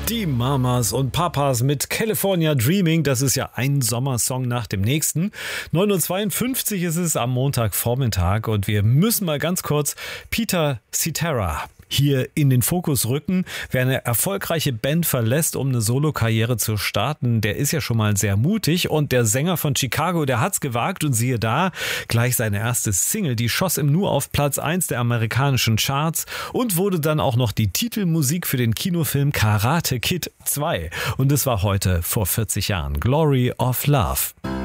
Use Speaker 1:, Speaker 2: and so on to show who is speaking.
Speaker 1: Die Mamas und Papas mit California Dreaming, das ist ja ein Sommersong nach dem nächsten. 9:52 Uhr ist es am Montagvormittag und wir müssen mal ganz kurz Peter Cetera hier in den Fokus rücken. Wer eine erfolgreiche Band verlässt, um eine Solokarriere zu starten, der ist ja schon mal sehr mutig. Und der Sänger von Chicago, der hat's gewagt und siehe da, gleich seine erste Single, die schoss im Nu auf Platz 1 der amerikanischen Charts und wurde dann auch noch die Titelmusik für den Kinofilm Karate Kid 2. Und es war heute vor 40 Jahren. Glory of Love.